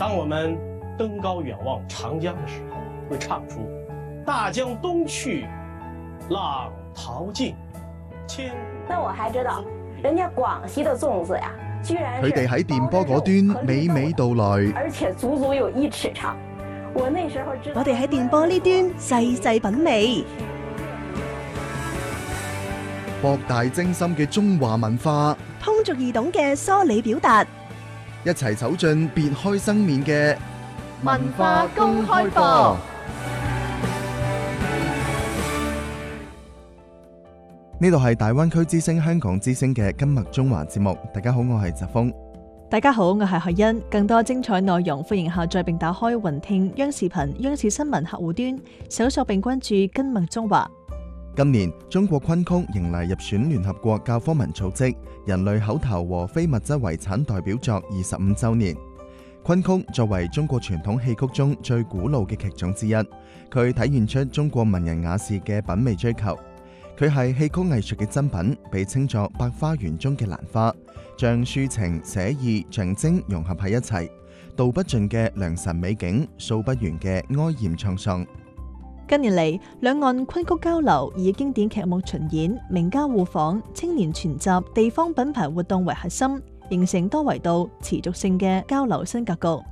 當我們登高遠望長江的時候，會唱出大江東去，浪淘盡，千古。 那我還知道，人家廣西的粽子呀，居然佢哋喺電波嗰端娓娓道來， 而且足足有1尺長。我那時候知道， 我哋喺電波呢端細細品味， 博大精深嘅中華文化， 通俗易懂嘅梳理表達， 一齊走進別開生面嘅文化公開課。 呢度係大灣區之聲香港之聲嘅今日中華節目。大家好，我係澤峰。 大家好，我係海欣。更多精彩內容，歡迎下載並打開雲聽央視頻、央視新聞客戶端，搜索並關注今日中華。 今年中國昆曲迎嚟入選聯合國教科文組織人類口頭和非物質遺產代表作25週年。昆曲作為中國傳統戲曲中最古老嘅劇種之一，佢體現出中國文人雅士嘅品味追求。佢係戲曲藝術嘅珍品，被稱作百花園中嘅蘭花，將抒情、寫意、象徵融合喺一齊，道不盡嘅良辰美景，訴不完嘅哀艷滄桑。 近年嚟，兩岸昆曲交流以經典劇目巡演、名家互訪、青年傳習、地方品牌活動為核心，形成多維度、持續性嘅交流新格局。